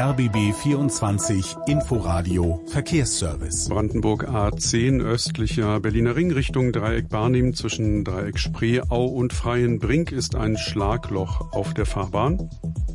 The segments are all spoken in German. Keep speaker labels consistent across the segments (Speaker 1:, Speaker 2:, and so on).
Speaker 1: RBB 24 Inforadio Verkehrsservice.
Speaker 2: Brandenburg A10 östlicher Berliner Ring Richtung Dreieck Barnim zwischen Dreieck Spreeau und Freienbrink ist ein Schlagloch auf der Fahrbahn.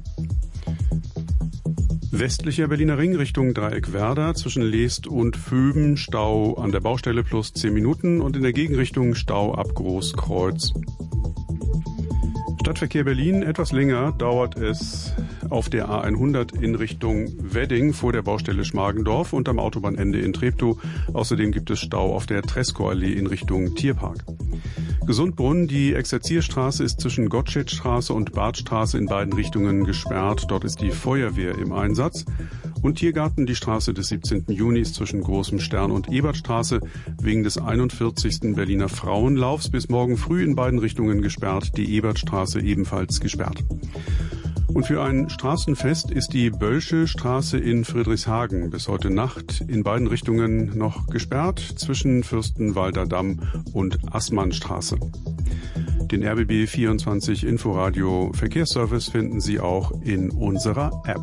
Speaker 2: Westlicher Berliner Ring Richtung Dreieck Werder zwischen Leest und Föben Stau an der Baustelle plus 10 Minuten und in der Gegenrichtung Stau ab Großkreuz. Stadtverkehr Berlin, etwas länger dauert es auf der A100 in Richtung Wedding vor der Baustelle Schmargendorf und am Autobahnende in Treptow. Außerdem gibt es Stau auf der Tresco-Allee in Richtung Tierpark. Gesundbrunn, die Exerzierstraße ist zwischen Gottschedstraße und Badstraße in beiden Richtungen gesperrt. Dort ist die Feuerwehr im Einsatz. Und Tiergarten, die Straße des 17. Junis zwischen Großem Stern und Ebertstraße wegen des 41. Berliner Frauenlaufs bis morgen früh in beiden Richtungen gesperrt. Die Ebertstraße ebenfalls gesperrt. Und für ein Straßenfest ist die Bölsche Straße in Friedrichshagen bis heute Nacht in beiden Richtungen noch gesperrt zwischen Fürstenwalder Damm und Assmannstraße. Den RBB 24 Inforadio Verkehrsservice finden Sie auch in unserer App.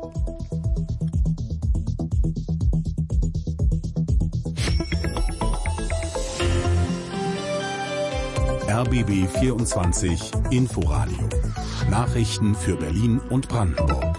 Speaker 1: RBB 24 Inforadio. Nachrichten für Berlin und Brandenburg.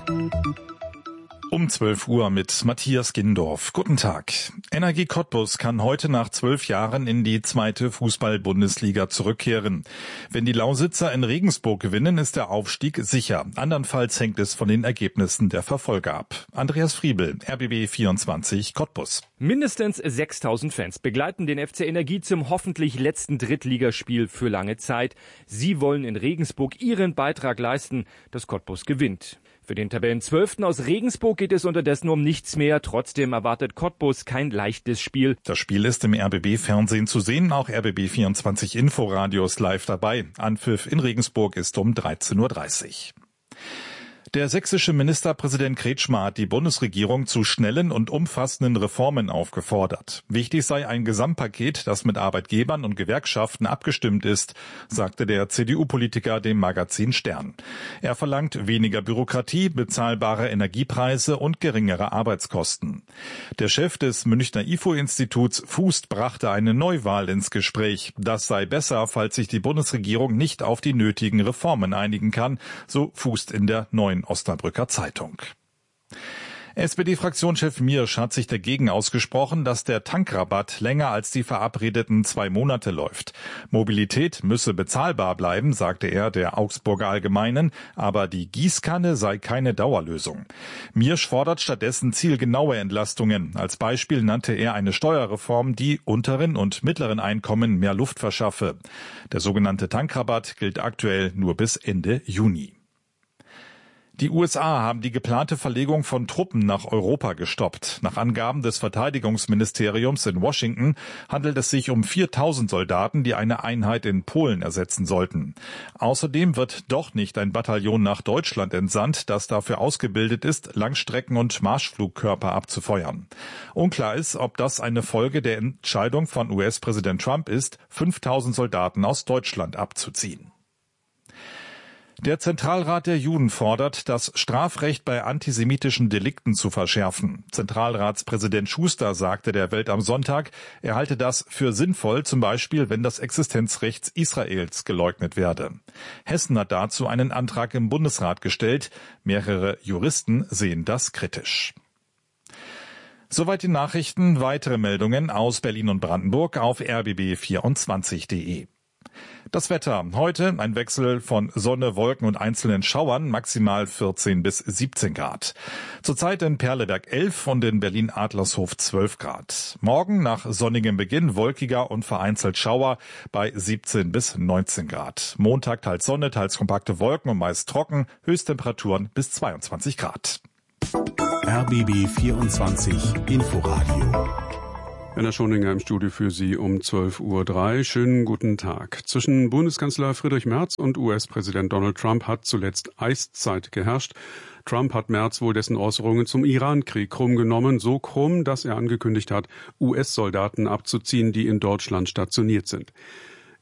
Speaker 3: Um 12 Uhr mit Matthias Gindorf. Guten Tag. Energie Cottbus kann heute nach 12 Jahren in die zweite Fußball-Bundesliga zurückkehren. Wenn die Lausitzer in Regensburg gewinnen, ist der Aufstieg sicher. Andernfalls hängt es von den Ergebnissen der Verfolger ab. Andreas Friebel, RBB 24 Cottbus.
Speaker 4: Mindestens 6.000 Fans begleiten den FC Energie zum hoffentlich letzten Drittligaspiel für lange Zeit. Sie wollen in Regensburg ihren Beitrag leisten, dass Cottbus gewinnt. Für den Tabellenzwölften aus Regensburg geht es unterdessen um nichts mehr. Trotzdem erwartet Cottbus kein leichtes Spiel.
Speaker 3: Das Spiel ist im RBB-Fernsehen zu sehen. Auch RBB 24 Inforadios live dabei. Anpfiff in Regensburg ist um 13.30 Uhr. Der sächsische Ministerpräsident Kretschmer hat die Bundesregierung zu schnellen und umfassenden Reformen aufgefordert. Wichtig sei ein Gesamtpaket, das mit Arbeitgebern und Gewerkschaften abgestimmt ist, sagte der CDU-Politiker dem Magazin Stern. Er verlangt weniger Bürokratie, bezahlbare Energiepreise und geringere Arbeitskosten. Der Chef des Münchner IFO-Instituts Fußt brachte eine Neuwahl ins Gespräch. Das sei besser, falls sich die Bundesregierung nicht auf die nötigen Reformen einigen kann, so Fußt in der Neuen Osnabrücker Zeitung. SPD-Fraktionschef Miersch hat sich dagegen ausgesprochen, dass der Tankrabatt länger als die verabredeten 2 Monate läuft. Mobilität müsse bezahlbar bleiben, sagte er der Augsburger Allgemeinen, aber die Gießkanne sei keine Dauerlösung. Miersch fordert stattdessen zielgenaue Entlastungen. Als Beispiel nannte er eine Steuerreform, die unteren und mittleren Einkommen mehr Luft verschaffe. Der sogenannte Tankrabatt gilt aktuell nur bis Ende Juni. Die USA haben die geplante Verlegung von Truppen nach Europa gestoppt. Nach Angaben des Verteidigungsministeriums in Washington handelt es sich um 4.000 Soldaten, die eine Einheit in Polen ersetzen sollten. Außerdem wird doch nicht ein Bataillon nach Deutschland entsandt, das dafür ausgebildet ist, Langstrecken- und Marschflugkörper abzufeuern. Unklar ist, ob das eine Folge der Entscheidung von US-Präsident Trump ist, 5.000 Soldaten aus Deutschland abzuziehen. Der Zentralrat der Juden fordert, das Strafrecht bei antisemitischen Delikten zu verschärfen. Zentralratspräsident Schuster sagte der Welt am Sonntag, er halte das für sinnvoll, zum Beispiel, wenn das Existenzrecht Israels geleugnet werde. Hessen hat dazu einen Antrag im Bundesrat gestellt. Mehrere Juristen sehen das kritisch. Soweit die Nachrichten. Weitere Meldungen aus Berlin und Brandenburg auf rbb24.de. Das Wetter. Heute ein Wechsel von Sonne, Wolken und einzelnen Schauern, maximal 14 bis 17 Grad. Zurzeit in Perleberg 11 und in Berlin-Adlershof 12 Grad. Morgen nach sonnigem Beginn wolkiger und vereinzelt Schauer bei 17 bis 19 Grad. Montag teils Sonne, teils kompakte Wolken und meist trocken, Höchsttemperaturen bis 22 Grad.
Speaker 1: RBB 24 Inforadio.
Speaker 2: Werner Schoninger im Studio für Sie um 12.03 Uhr. Schönen guten Tag. Zwischen Bundeskanzler Friedrich Merz und US-Präsident Donald Trump hat zuletzt Eiszeit geherrscht. Trump hat Merz wohl dessen Äußerungen zum Iran-Krieg krumm genommen, so krumm, dass er angekündigt hat, US-Soldaten abzuziehen, die in Deutschland stationiert sind.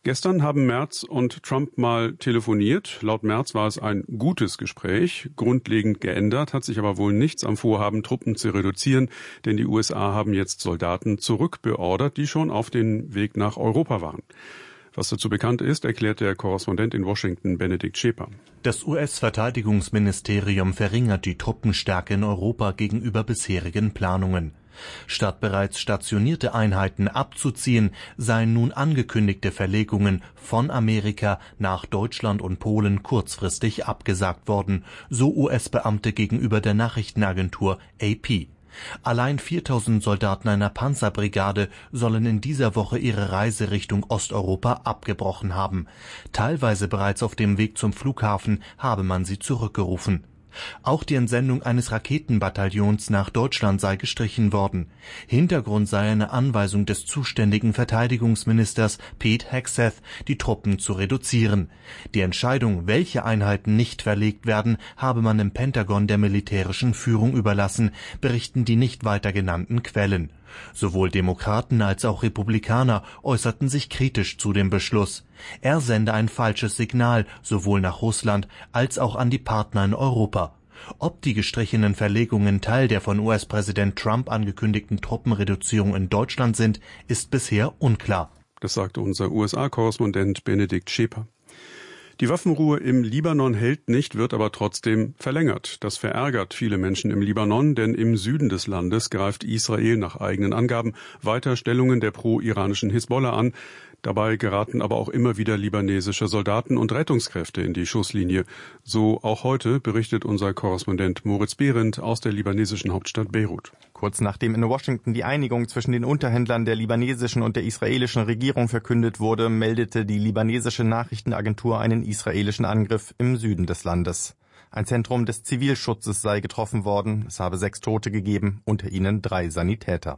Speaker 2: Gestern haben Merz und Trump mal telefoniert. Laut Merz war es ein gutes Gespräch. Grundlegend geändert hat sich aber wohl nichts am Vorhaben, Truppen zu reduzieren, denn die USA haben jetzt Soldaten zurückbeordert, die schon auf dem Weg nach Europa waren. Was dazu bekannt ist, erklärt der Korrespondent in Washington, Benedikt Scheper.
Speaker 5: Das US-Verteidigungsministerium verringert die Truppenstärke in Europa gegenüber bisherigen Planungen. Statt bereits stationierte Einheiten abzuziehen, seien nun angekündigte Verlegungen von Amerika nach Deutschland und Polen kurzfristig abgesagt worden, so US-Beamte gegenüber der Nachrichtenagentur AP. Allein 4.000 Soldaten einer Panzerbrigade sollen in dieser Woche ihre Reise Richtung Osteuropa abgebrochen haben. Teilweise bereits auf dem Weg zum Flughafen habe man sie zurückgerufen. Auch die Entsendung eines Raketenbataillons nach Deutschland sei gestrichen worden. Hintergrund sei eine Anweisung des zuständigen Verteidigungsministers Pete Hegseth, die Truppen zu reduzieren. Die Entscheidung, welche Einheiten nicht verlegt werden, habe man im Pentagon der militärischen Führung überlassen, berichten die nicht weiter genannten Quellen. Sowohl Demokraten als auch Republikaner äußerten sich kritisch zu dem Beschluss. Er sende ein falsches Signal sowohl nach Russland als auch an die Partner in Europa. Ob die gestrichenen Verlegungen Teil der von US-Präsident Trump angekündigten Truppenreduzierung in Deutschland sind, ist bisher unklar.
Speaker 2: Das sagte unser USA-Korrespondent Benedikt Scheper. Die Waffenruhe im Libanon hält nicht, wird aber trotzdem verlängert. Das verärgert viele Menschen im Libanon, denn im Süden des Landes greift Israel nach eigenen Angaben weiter Stellungen der pro-iranischen Hisbollah an. Dabei geraten aber auch immer wieder libanesische Soldaten und Rettungskräfte in die Schusslinie. So auch heute, berichtet unser Korrespondent Moritz Behrendt aus der libanesischen Hauptstadt Beirut.
Speaker 6: Kurz nachdem in Washington die Einigung zwischen den Unterhändlern der libanesischen und der israelischen Regierung verkündet wurde, meldete die libanesische Nachrichtenagentur einen israelischen Angriff im Süden des Landes. Ein Zentrum des Zivilschutzes sei getroffen worden. Es habe 6 Tote gegeben, unter ihnen 3 Sanitäter.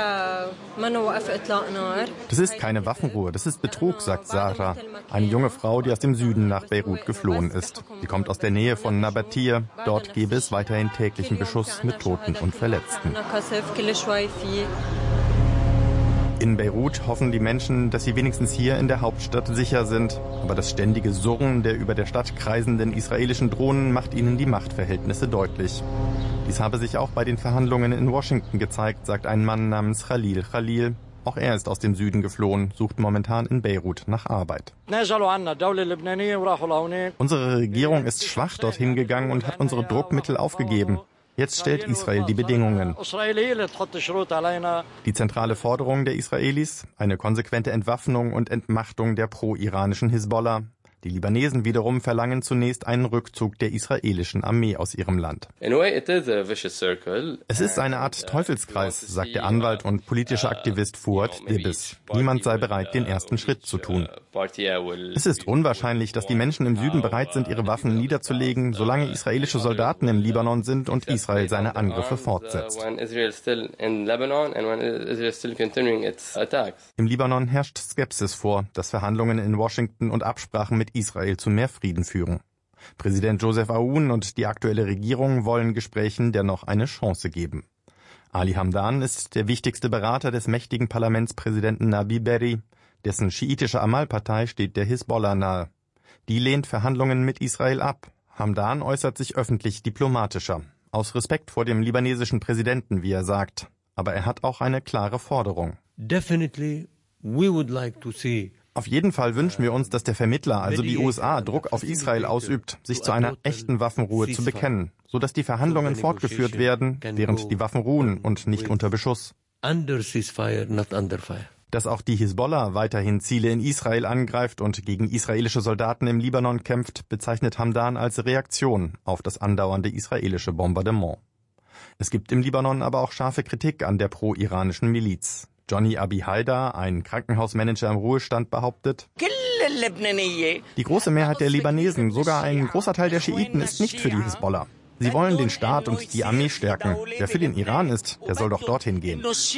Speaker 6: Das ist keine Waffenruhe, das ist Betrug, sagt Sarah, eine junge Frau, die aus dem Süden nach Beirut geflohen ist. Sie kommt aus der Nähe von Nabatir. Dort gebe es weiterhin täglichen Beschuss mit Toten und Verletzten. In Beirut hoffen die Menschen, dass sie wenigstens hier in der Hauptstadt sicher sind. Aber das ständige Surren der über der Stadt kreisenden israelischen Drohnen macht ihnen die Machtverhältnisse deutlich. Dies habe sich auch bei den Verhandlungen in Washington gezeigt, sagt ein Mann namens Khalil Khalil. Auch er ist aus dem Süden geflohen, sucht momentan in Beirut nach Arbeit. Unsere Regierung ist schwach dorthin gegangen und hat unsere Druckmittel aufgegeben. Jetzt stellt Israel die Bedingungen. Die zentrale Forderung der Israelis, eine konsequente Entwaffnung und Entmachtung der pro-iranischen Hisbollah. Die Libanesen wiederum verlangen zunächst einen Rückzug der israelischen Armee aus ihrem Land. Es ist eine Art Teufelskreis, sagt der Anwalt und politische Aktivist Fuad Dibis. Niemand sei bereit, den ersten Schritt zu tun. Es ist unwahrscheinlich, dass die Menschen im Süden bereit sind, ihre Waffen niederzulegen, solange israelische Soldaten im Libanon sind und Israel seine Angriffe fortsetzt. Im Libanon herrscht Skepsis vor, dass Verhandlungen in Washington und Absprachen mit Israel zu mehr Frieden führen. Präsident Joseph Aoun und die aktuelle Regierung wollen Gesprächen dennoch eine Chance geben. Ali Hamdan ist der wichtigste Berater des mächtigen Parlamentspräsidenten Nabi Berri. Dessen schiitische Amal-Partei steht der Hisbollah nahe. Die lehnt Verhandlungen mit Israel ab. Hamdan äußert sich öffentlich diplomatischer. Aus Respekt vor dem libanesischen Präsidenten, wie er sagt. Aber er hat auch eine klare Forderung. Auf jeden Fall wünschen wir uns, dass der Vermittler, also die USA, Druck auf Israel ausübt, sich zu einer echten Waffenruhe zu bekennen, sodass die Verhandlungen fortgeführt werden, während die Waffen ruhen und nicht unter Beschuss. Dass auch die Hisbollah weiterhin Ziele in Israel angreift und gegen israelische Soldaten im Libanon kämpft, bezeichnet Hamdan als Reaktion auf das andauernde israelische Bombardement. Es gibt im Libanon aber auch scharfe Kritik an der pro-iranischen Miliz. Johnny Abi Haidar, ein Krankenhausmanager im Ruhestand, behauptet, die große Mehrheit der Libanesen, sogar ein großer Teil der Schiiten, ist nicht für die Hisbollah. Sie wollen den Staat und die Armee stärken. Wer für den Iran ist, der soll doch dorthin gehen.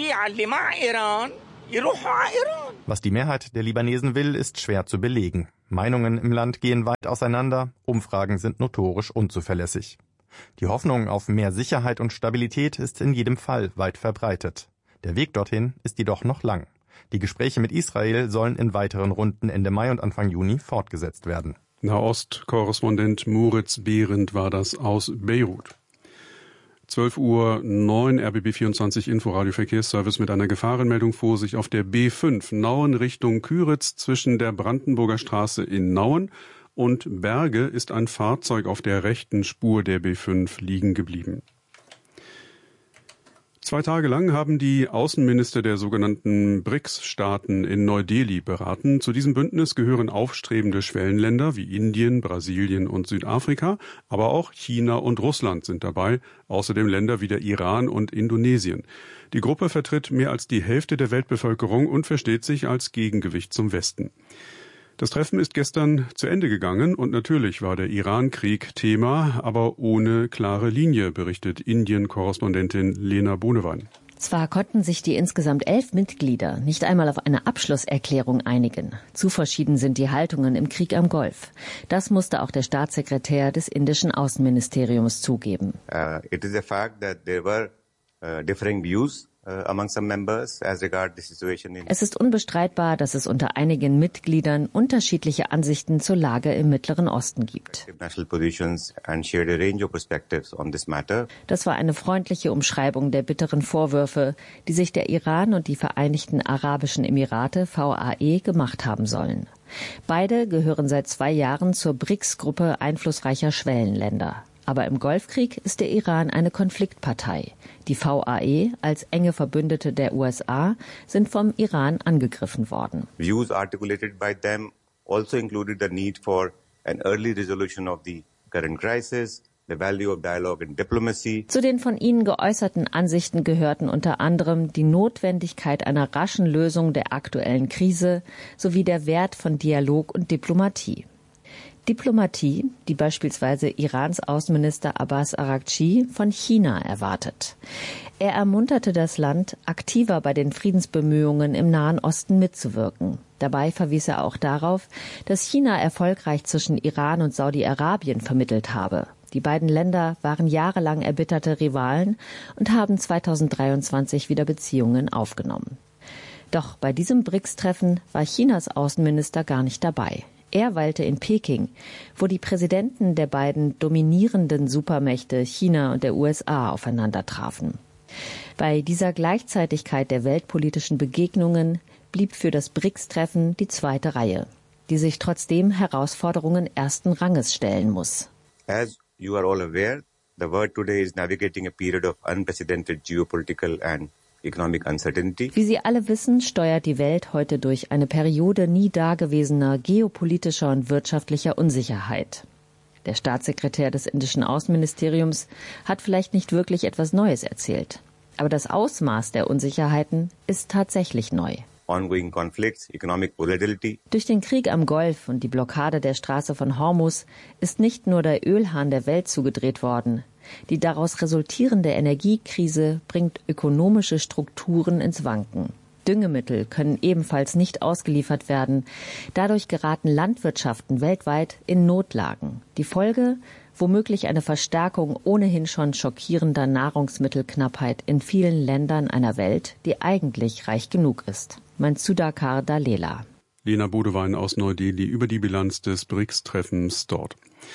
Speaker 6: Was die Mehrheit der Libanesen will, ist schwer zu belegen. Meinungen im Land gehen weit auseinander, Umfragen sind notorisch unzuverlässig. Die Hoffnung auf mehr Sicherheit und Stabilität ist in jedem Fall weit verbreitet. Der Weg dorthin ist jedoch noch lang. Die Gespräche mit Israel sollen in weiteren Runden Ende Mai und Anfang Juni fortgesetzt werden.
Speaker 2: Nahost-Korrespondent Moritz Behrendt war das aus Beirut. 12:09 Uhr, RBB 24 Inforadio Verkehrsservice mit einer Gefahrenmeldung. Vorsicht auf der B5 Nauen Richtung Küritz zwischen der Brandenburger Straße in Nauen und Berge ist ein Fahrzeug auf der rechten Spur der B5 liegen geblieben. 2 Tage lang haben die Außenminister der sogenannten BRICS-Staaten in Neu-Delhi beraten. Zu diesem Bündnis gehören aufstrebende Schwellenländer wie Indien, Brasilien und Südafrika, aber auch China und Russland sind dabei, außerdem Länder wie der Iran und Indonesien. Die Gruppe vertritt mehr als die Hälfte der Weltbevölkerung und versteht sich als Gegengewicht zum Westen. Das Treffen ist gestern zu Ende gegangen und natürlich war der Iran-Krieg Thema, aber ohne klare Linie, berichtet Indien-Korrespondentin Lena Bonewein.
Speaker 7: Zwar konnten sich die insgesamt 11 Mitglieder nicht einmal auf eine Abschlusserklärung einigen. Zu verschieden sind die Haltungen im Krieg am Golf. Das musste auch der Staatssekretär des indischen Außenministeriums zugeben.
Speaker 8: It is a fact that there were differing views.
Speaker 7: Es ist unbestreitbar, dass es unter einigen Mitgliedern unterschiedliche Ansichten zur Lage im Mittleren Osten gibt. Das war eine freundliche Umschreibung der bitteren Vorwürfe, die sich der Iran und die Vereinigten Arabischen Emirate VAE gemacht haben sollen. Beide gehören seit 2 Jahren zur BRICS-Gruppe einflussreicher Schwellenländer. Aber im Golfkrieg ist der Iran eine Konfliktpartei. Die VAE als enge Verbündete der USA sind vom Iran angegriffen worden.
Speaker 8: Views articulated by them also included the need for an early resolution of the current crisis, the value of dialogue and diplomacy.
Speaker 7: Zu den von ihnen geäußerten Ansichten gehörten unter anderem die Notwendigkeit einer raschen Lösung der aktuellen Krise sowie der Wert von Dialog und Diplomatie. Diplomatie, die beispielsweise Irans Außenminister Abbas Araghchi von China erwartet. Er ermunterte das Land, aktiver bei den Friedensbemühungen im Nahen Osten mitzuwirken. Dabei verwies er auch darauf, dass China erfolgreich zwischen Iran und Saudi-Arabien vermittelt habe. Die beiden Länder waren jahrelang erbitterte Rivalen und haben 2023 wieder Beziehungen aufgenommen. Doch bei diesem BRICS-Treffen war Chinas Außenminister gar nicht dabei. Er weilte in Peking, wo die Präsidenten der beiden dominierenden Supermächte China und der USA aufeinander trafen. Bei dieser Gleichzeitigkeit der weltpolitischen Begegnungen blieb für das BRICS-Treffen die zweite Reihe, die sich trotzdem Herausforderungen ersten Ranges stellen muss.
Speaker 8: As you are all aware, the world today is navigating a period of unprecedented geopolitical and economic uncertainty.
Speaker 7: Wie Sie alle wissen, steuert die Welt heute durch eine Periode nie dagewesener geopolitischer und wirtschaftlicher Unsicherheit. Der Staatssekretär des indischen Außenministeriums hat vielleicht nicht wirklich etwas Neues erzählt. Aber das Ausmaß der Unsicherheiten ist tatsächlich neu.
Speaker 8: Ongoing conflicts, economic volatility.
Speaker 7: Durch den Krieg am Golf und die Blockade der Straße von Hormuz ist nicht nur der Ölhahn der Welt zugedreht worden. Die daraus resultierende Energiekrise bringt ökonomische Strukturen ins Wanken. Düngemittel können ebenfalls nicht ausgeliefert werden. Dadurch geraten Landwirtschaften weltweit in Notlagen. Die Folge? Womöglich eine Verstärkung ohnehin schon schockierender Nahrungsmittelknappheit in vielen Ländern einer Welt, die eigentlich reich genug ist. Sudhakar Dalela.
Speaker 2: Lena Bodewein aus Neu-Delhi über die Bilanz des BRICS-Treffens dort.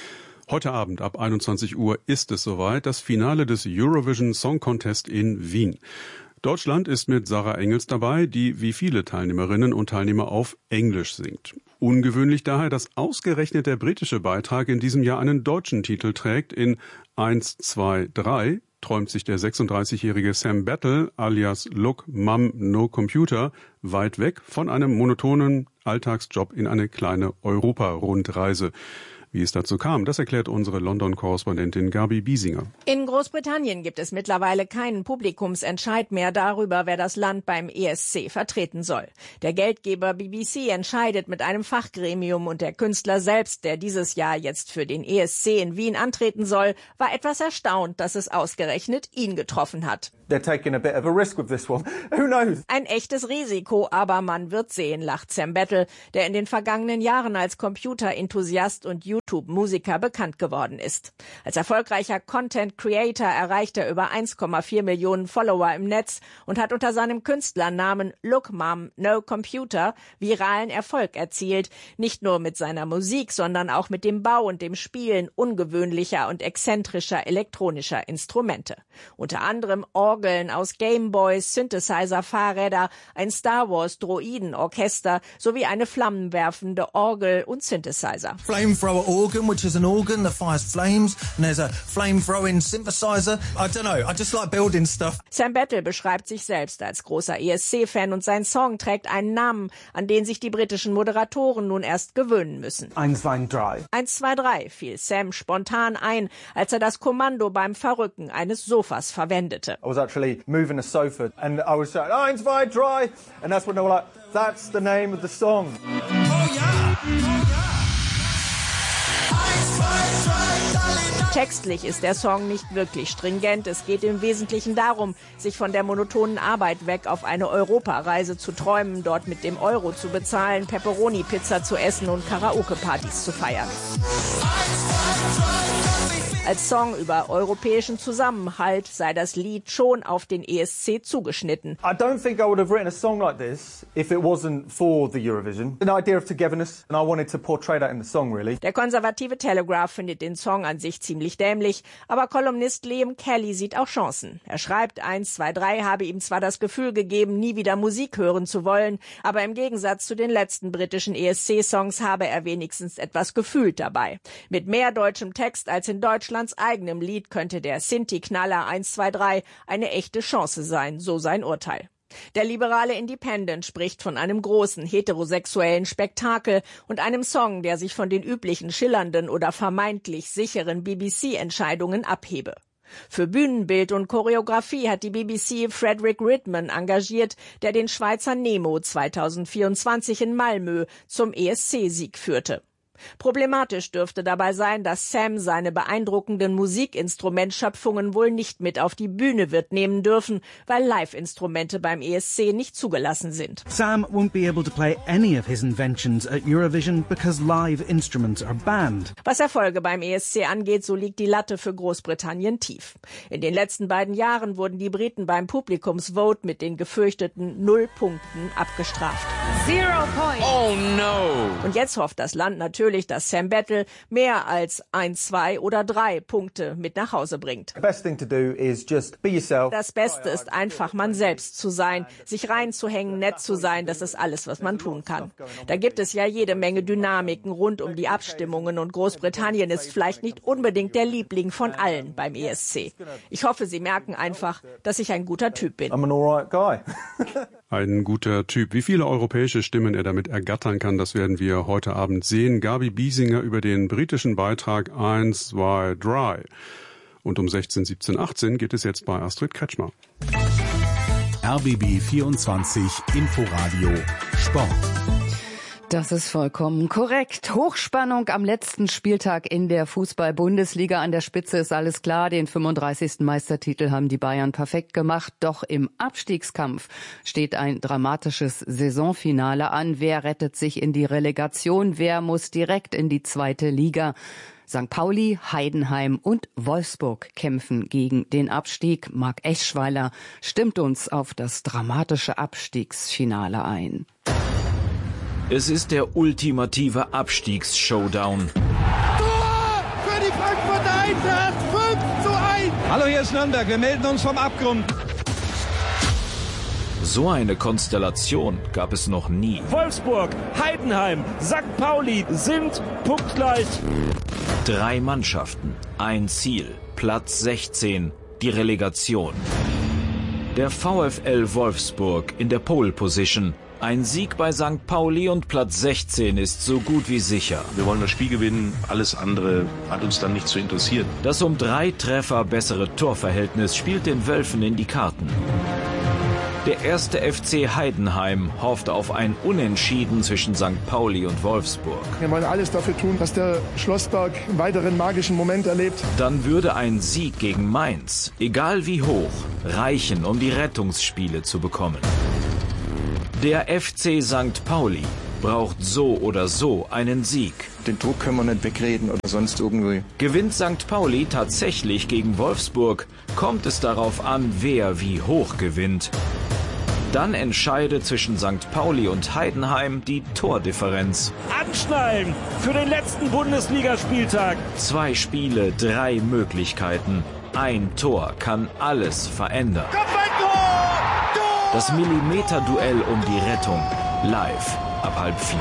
Speaker 2: Heute Abend ab 21 Uhr ist es soweit, das Finale des Eurovision Song Contest in Wien. Deutschland ist mit Sarah Engels dabei, die wie viele Teilnehmerinnen und Teilnehmer auf Englisch singt. Ungewöhnlich daher, dass ausgerechnet der britische Beitrag in diesem Jahr einen deutschen Titel trägt. In 1, 2, 3 träumt sich der 36-jährige Sam Battle alias Look Mum No Computer weit weg von einem monotonen Alltagsjob in eine kleine Europa-Rundreise. Wie es dazu kam, das erklärt unsere London-Korrespondentin Gabi Biesinger.
Speaker 9: In Großbritannien gibt es mittlerweile keinen Publikumsentscheid mehr darüber, wer das Land beim ESC vertreten soll. Der Geldgeber BBC entscheidet mit einem Fachgremium und der Künstler selbst, der dieses Jahr jetzt für den ESC in Wien antreten soll, war etwas erstaunt, dass es ausgerechnet ihn getroffen hat.
Speaker 10: They're taking a bit of a risk with this one. Who knows?
Speaker 9: Ein echtes Risiko, aber man wird sehen, lacht Sam Battle, der in den vergangenen Jahren als Computerenthusiast und YouTube-Musiker bekannt geworden ist. Als erfolgreicher Content-Creator erreicht er über 1,4 Millionen Follower im Netz und hat unter seinem Künstlernamen Look Mom No Computer viralen Erfolg erzielt. Nicht nur mit seiner Musik, sondern auch mit dem Bau und dem Spielen ungewöhnlicher und exzentrischer elektronischer Instrumente. Unter anderem Orgeln aus Gameboys, Synthesizer, Fahrräder, ein Star Wars Droidenorchester sowie eine flammenwerfende Orgel und Synthesizer.
Speaker 11: Flamethrower organ, which is an organ that fires flames, and there's a flame-throwing synthesizer. I don't know, I just like building stuff.
Speaker 9: Sam Battle beschreibt sich selbst als großer ESC-Fan und sein Song trägt einen Namen, an den sich die britischen Moderatoren nun erst gewöhnen müssen.
Speaker 10: 1, 2, 3.
Speaker 9: 1, 2, 3 fiel Sam spontan ein, als er das Kommando beim Verrücken eines Sofas verwendete.
Speaker 10: I was actually moving a sofa and I was saying 1, 2, 3 and that's when they were like, that's the name of the song.
Speaker 11: Oh yeah!
Speaker 9: Textlich ist der Song nicht wirklich stringent. Es geht im Wesentlichen darum, sich von der monotonen Arbeit weg auf eine Europareise zu träumen, dort mit dem Euro zu bezahlen, Pepperoni-Pizza zu essen und Karaoke-Partys zu feiern. Als Song über europäischen Zusammenhalt sei das Lied schon auf den ESC zugeschnitten.
Speaker 10: I don't think I would have written a song like this if it wasn't for the Eurovision. An idea of togetherness and I wanted to portray that in the song really.
Speaker 9: Der konservative Telegraph findet den Song an sich ziemlich dämlich, aber Kolumnist Liam Kelly sieht auch Chancen. Er schreibt, 1, 2, 3 habe ihm zwar das Gefühl gegeben, nie wieder Musik hören zu wollen, aber im Gegensatz zu den letzten britischen ESC-Songs habe er wenigstens etwas gefühlt dabei. Mit mehr deutschem Text als in Deutschlands eigenem Lied könnte der Sinti-Knaller 1, 2, 3 eine echte Chance sein, so sein Urteil. Der liberale Independent spricht von einem großen heterosexuellen Spektakel und einem Song, der sich von den üblichen schillernden oder vermeintlich sicheren BBC-Entscheidungen abhebe. Für Bühnenbild und Choreografie hat die BBC Frederick Ridman engagiert, der den Schweizer Nemo 2024 in Malmö zum ESC-Sieg führte. Problematisch dürfte dabei sein, dass Sam seine beeindruckenden Musikinstrumentschöpfungen wohl nicht mit auf die Bühne wird nehmen dürfen, weil Live-Instrumente beim ESC nicht zugelassen sind.
Speaker 12: Sam won't be able to play any of his inventions at Eurovision because live instruments are banned.
Speaker 9: Was Erfolge beim ESC angeht, so liegt die Latte für Großbritannien tief. In den letzten beiden Jahren wurden die Briten beim Publikumsvote mit den gefürchteten 0 Punkten abgestraft.
Speaker 13: 0 points.
Speaker 9: Oh no! Und jetzt hofft das Land natürlich, dass Sam Battle mehr als 1, 2 oder 3 Punkte mit nach Hause bringt.
Speaker 10: The best thing to do is just be yourself.
Speaker 9: Das Beste ist einfach, man selbst zu sein, sich reinzuhängen, nett zu sein, das ist alles, was man tun kann. Da gibt es ja jede Menge Dynamiken rund um die Abstimmungen und Großbritannien ist vielleicht nicht unbedingt der Liebling von allen beim ESC. Ich hoffe, Sie merken einfach, dass ich ein guter Typ bin.
Speaker 10: I'm an alright guy.
Speaker 2: Ein guter Typ. Wie viele europäische Stimmen er damit ergattern kann, das werden wir heute Abend sehen. Gabi Biesinger über den britischen Beitrag 1, 2, 3. Und um 16, 17, 18 geht es jetzt bei Astrid Kretschmer.
Speaker 1: RBB 24 Inforadio Sport.
Speaker 13: Das ist vollkommen korrekt. Hochspannung am letzten Spieltag in der Fußball-Bundesliga. An der Spitze ist alles klar. Den 35. Meistertitel haben die Bayern perfekt gemacht. Doch im Abstiegskampf steht ein dramatisches Saisonfinale an. Wer rettet sich in die Relegation? Wer muss direkt in die zweite Liga? St. Pauli, Heidenheim und Wolfsburg kämpfen gegen den Abstieg. Marc Eschweiler stimmt uns auf das dramatische Abstiegsfinale ein.
Speaker 14: Es ist der ultimative Abstiegsshowdown.
Speaker 15: Tor für die Frankfurter Eintracht, 5:1.
Speaker 16: Hallo, hier ist Nürnberg, wir melden uns vom Abgrund.
Speaker 14: So eine Konstellation gab es noch nie.
Speaker 17: Wolfsburg, Heidenheim, St. Pauli sind punktgleich.
Speaker 14: 3 Mannschaften, ein Ziel, Platz 16, die Relegation. Der VfL Wolfsburg in der Pole Position. Ein Sieg bei St. Pauli und Platz 16 ist so gut wie sicher.
Speaker 18: Wir wollen das Spiel gewinnen, alles andere hat uns dann nicht zu interessieren.
Speaker 14: Das um 3 Treffer bessere Torverhältnis spielt den Wölfen in die Karten. Der erste FC Heidenheim hofft auf ein Unentschieden zwischen St. Pauli und Wolfsburg.
Speaker 19: Wir wollen alles dafür tun, dass der Schlossberg einen weiteren magischen Moment erlebt.
Speaker 14: Dann würde ein Sieg gegen Mainz, egal wie hoch, reichen, um die Rettungsspiele zu bekommen. Der FC St. Pauli braucht so oder so einen Sieg.
Speaker 20: Den Druck können wir nicht wegreden oder sonst irgendwie.
Speaker 14: Gewinnt St. Pauli tatsächlich gegen Wolfsburg, kommt es darauf an, wer wie hoch gewinnt. Dann entscheidet zwischen St. Pauli und Heidenheim die Tordifferenz.
Speaker 17: Anschnallen für den letzten Bundesligaspieltag.
Speaker 14: 2 Spiele, 3 Möglichkeiten. Ein Tor kann alles verändern. Das Millimeter-Duell um die Rettung. Live ab 3:30.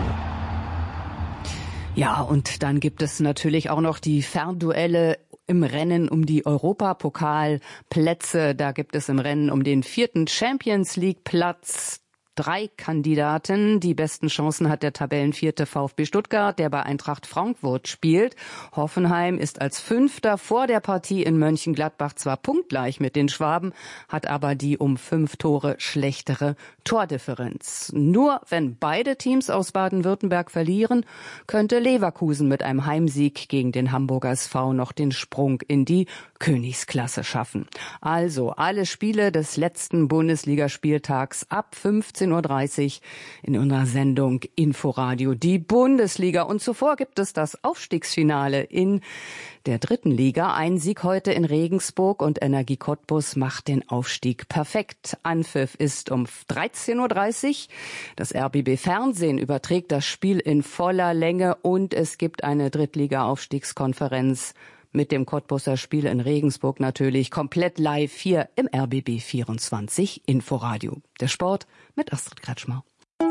Speaker 13: Ja, und dann gibt es natürlich auch noch die Fernduelle im Rennen um die Europapokalplätze. Da gibt es im Rennen um den 4. Champions League Platz 3 Kandidaten. Die besten Chancen hat der Tabellenvierte VfB Stuttgart, der bei Eintracht Frankfurt spielt. Hoffenheim ist als 5. vor der Partie in Mönchengladbach zwar punktgleich mit den Schwaben, hat aber die um 5 Tore schlechtere Tordifferenz. Nur wenn beide Teams aus Baden-Württemberg verlieren, könnte Leverkusen mit einem Heimsieg gegen den Hamburger SV noch den Sprung in die Königsklasse schaffen. Also alle Spiele des letzten Bundesligaspieltags ab 15:30 Uhr in unserer Sendung Inforadio die Bundesliga. Und zuvor gibt es das Aufstiegsfinale in der 3. Liga. Ein Sieg heute in Regensburg und Energie Cottbus macht den Aufstieg perfekt. Anpfiff ist um 13:30 Uhr. Das RBB Fernsehen überträgt das Spiel in voller Länge und es gibt eine Drittliga-Aufstiegskonferenz mit dem Cottbuser Spiel in Regensburg natürlich komplett live hier im RBB 24 Inforadio. Der Sport mit Astrid Kretschmer.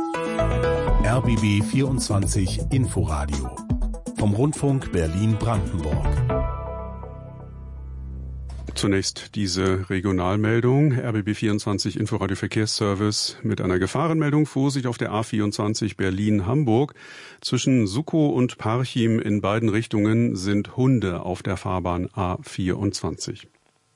Speaker 1: RBB 24 Inforadio vom Rundfunk Berlin-Brandenburg.
Speaker 2: Zunächst diese Regionalmeldung. RBB 24 Inforadio Verkehrsservice mit einer Gefahrenmeldung. Vorsicht auf der A24 Berlin-Hamburg. Zwischen Sukow und Parchim in beiden Richtungen sind Hunde auf der Fahrbahn A24.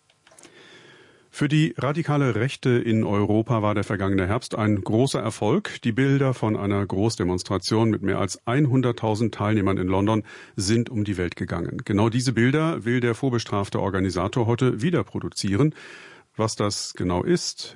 Speaker 2: Für die radikale Rechte in Europa war der vergangene Herbst ein großer Erfolg. Die Bilder von einer Großdemonstration mit mehr als 100.000 Teilnehmern in London sind um die Welt gegangen. Genau diese Bilder will der vorbestrafte Organisator heute wieder produzieren. Was das genau ist,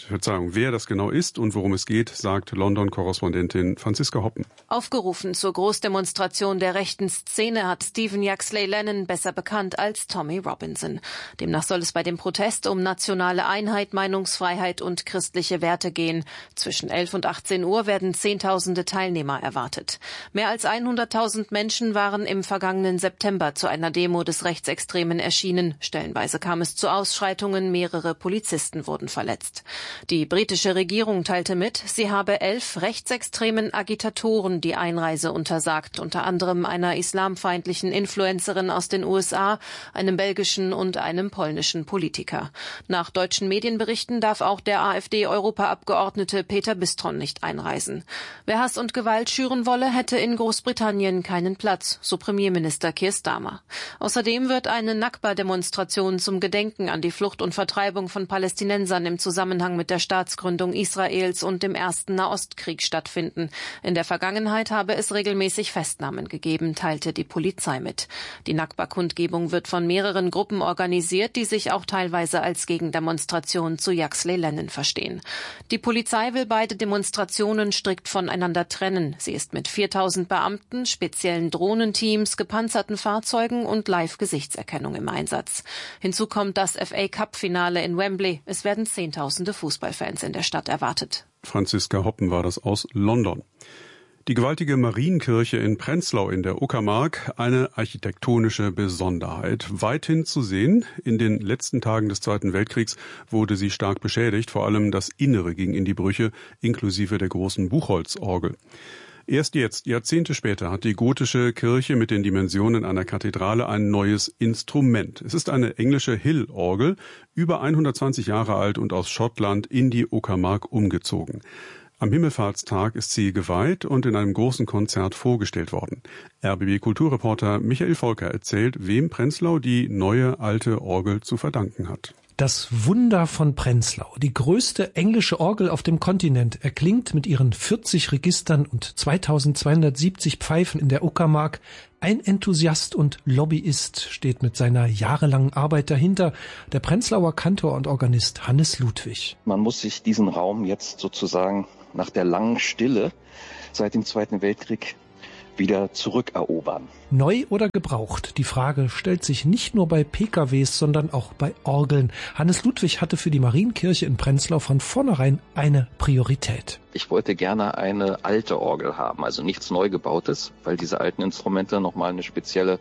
Speaker 2: wer das genau ist und worum es geht, sagt London-Korrespondentin Franziska Hoppen.
Speaker 21: Aufgerufen zur Großdemonstration der rechten Szene hat Stephen Yaxley Lennon, besser bekannt als Tommy Robinson. Demnach soll es bei dem Protest um nationale Einheit, Meinungsfreiheit und christliche Werte gehen. Zwischen 11 und 18 Uhr werden Zehntausende Teilnehmer erwartet. Mehr als 100.000 Menschen waren im vergangenen September zu einer Demo des Rechtsextremen erschienen. Stellenweise kam es zu Ausschreitungen, mehrere Polizisten wurden verletzt. Die britische Regierung teilte mit, sie habe 11 rechtsextremen Agitatoren die Einreise untersagt, unter anderem einer islamfeindlichen Influencerin aus den USA, einem belgischen und einem polnischen Politiker. Nach deutschen Medienberichten darf auch der AfD-Europaabgeordnete Peter Bistron nicht einreisen. Wer Hass und Gewalt schüren wolle, hätte in Großbritannien keinen Platz, so Premierminister Keir Starmer. Außerdem wird eine Nakba-Demonstration zum Gedenken an die Flucht und Vertreibung von Palästinensern im Zusammenhang mit der Staatsgründung Israels und dem ersten Nahostkrieg stattfinden. In der Vergangenheit habe es regelmäßig Festnahmen gegeben, teilte die Polizei mit. Die Nakba-Kundgebung wird von mehreren Gruppen organisiert, die sich auch teilweise als Gegendemonstration zu Yaxley Lennon verstehen. Die Polizei will beide Demonstrationen strikt voneinander trennen. Sie ist mit 4.000 Beamten, speziellen Drohnenteams, gepanzerten Fahrzeugen und Live-Gesichtserkennung im Einsatz. Hinzu kommt das FA-Cup-Finale in Wembley. Es werden Zehntausende Fußballfans in der Stadt erwartet.
Speaker 2: Franziska Hoppen war das aus London. Die gewaltige Marienkirche in Prenzlau in der Uckermark, eine architektonische Besonderheit. Weithin zu sehen, in den letzten Tagen des Zweiten Weltkriegs wurde sie stark beschädigt, vor allem das Innere ging in die Brüche, inklusive der großen Buchholzorgel. Erst jetzt, Jahrzehnte später, hat die gotische Kirche mit den Dimensionen einer Kathedrale ein neues Instrument. Es ist eine englische Hill-Orgel, über 120 Jahre alt und aus Schottland in die Uckermark umgezogen. Am Himmelfahrtstag ist sie geweiht und in einem großen Konzert vorgestellt worden. RBB-Kulturreporter Michael Volker erzählt, wem Prenzlau die neue alte Orgel zu verdanken hat.
Speaker 4: Das Wunder von Prenzlau, die größte englische Orgel auf dem Kontinent, erklingt mit ihren 40 Registern und 2270 Pfeifen in der Uckermark. Ein Enthusiast und Lobbyist steht mit seiner jahrelangen Arbeit dahinter, der Prenzlauer Kantor und Organist Hannes Ludwig.
Speaker 22: Man muss sich diesen Raum jetzt sozusagen nach der langen Stille seit dem Zweiten Weltkrieg wieder zurückerobern.
Speaker 4: Neu oder gebraucht? Die Frage stellt sich nicht nur bei PKWs, sondern auch bei Orgeln. Hannes Ludwig hatte für die Marienkirche in Prenzlau von vornherein eine Priorität.
Speaker 22: Ich wollte gerne eine alte Orgel haben, also nichts Neugebautes, weil diese alten Instrumente nochmal eine spezielle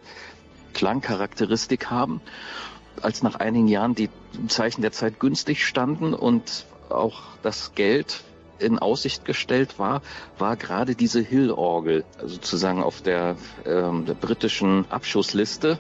Speaker 22: Klangcharakteristik haben. Als nach einigen Jahren die Zeichen der Zeit günstig standen und auch das Geld in Aussicht gestellt war gerade diese Hill-Orgel, also sozusagen auf der britischen Abschussliste.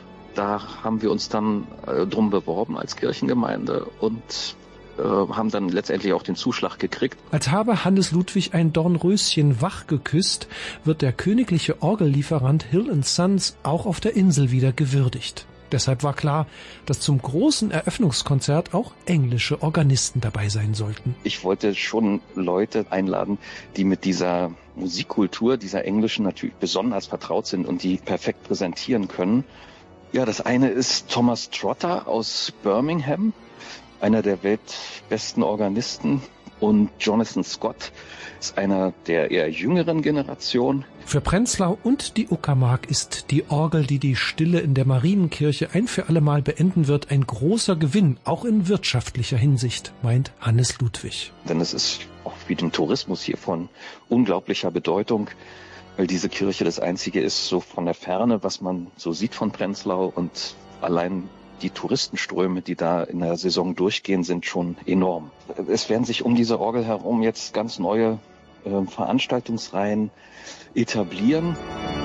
Speaker 22: Da haben wir uns dann drum beworben als Kirchengemeinde und haben dann letztendlich auch den Zuschlag gekriegt.
Speaker 4: Als habe Hannes Ludwig ein Dornröschen wach geküsst, wird der königliche Orgellieferant Hill & Sons auch auf der Insel wieder gewürdigt. Deshalb war klar, dass zum großen Eröffnungskonzert auch englische Organisten dabei sein sollten.
Speaker 22: Ich wollte schon Leute einladen, die mit dieser Musikkultur, dieser englischen natürlich besonders vertraut sind und die perfekt präsentieren können. Ja, das eine ist Thomas Trotter aus Birmingham, einer der weltbesten Organisten, und Jonathan Scott ist einer der eher jüngeren Generation.
Speaker 4: Für Prenzlau und die Uckermark ist die Orgel, die die Stille in der Marienkirche ein für alle Mal beenden wird, ein großer Gewinn, auch in wirtschaftlicher Hinsicht, meint Hannes Ludwig.
Speaker 22: Denn es ist auch für den Tourismus hier von unglaublicher Bedeutung, weil diese Kirche das einzige ist, so von der Ferne, was man so sieht von Prenzlau, und allein die Touristenströme, die da in der Saison durchgehen, sind schon enorm. Es werden sich um diese Orgel herum jetzt ganz neue Veranstaltungsreihen etablieren.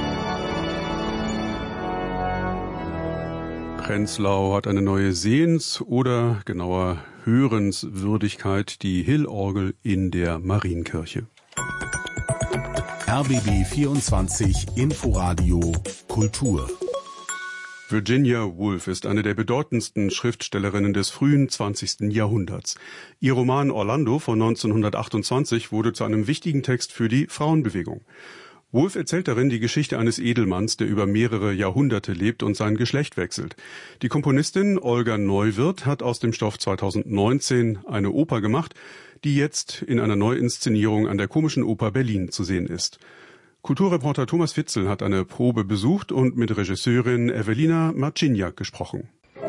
Speaker 2: Prenzlau hat eine neue Sehens- oder genauer Hörenswürdigkeit, die Hill-Orgel in der Marienkirche.
Speaker 1: RBB 24 Inforadio Kultur.
Speaker 2: Virginia Woolf ist eine der bedeutendsten Schriftstellerinnen des frühen 20. Jahrhunderts. Ihr Roman Orlando von 1928 wurde zu einem wichtigen Text für die Frauenbewegung. Woolf erzählt darin die Geschichte eines Edelmanns, der über mehrere Jahrhunderte lebt und sein Geschlecht wechselt. Die Komponistin Olga Neuwirth hat aus dem Stoff 2019 eine Oper gemacht, die jetzt in einer Neuinszenierung an der Komischen Oper Berlin zu sehen ist. Kulturreporter Thomas Fitzel hat eine Probe besucht und mit Regisseurin Evelina Marciniak gesprochen.